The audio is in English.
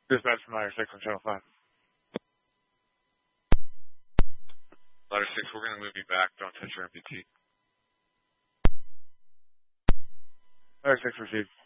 Dispatch from Ladder 6 on Channel 5. Ladder 6, we're going to move you back. Don't touch your MPT. Ladder 6 received.